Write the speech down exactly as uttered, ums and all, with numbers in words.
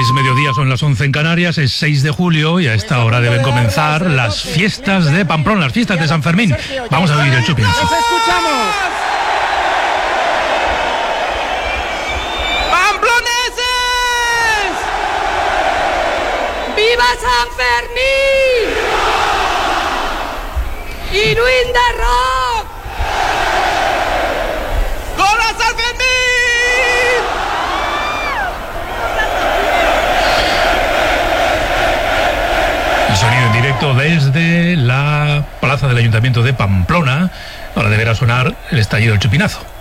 Es mediodía, son las once en Canarias, es seis de julio y a esta hora deben comenzar las fiestas de Pamplona, las fiestas de San Fermín. Vamos a vivir el chupinazo. ¡Nos escuchamos! ¡Pamploneses! ¡Viva San Fermín! ¡Inuit de rock! ¡Hola, San Fermín! El sonido en directo desde la plaza del Ayuntamiento de Pamplona. Ahora deberá sonar el estallido del chupinazo.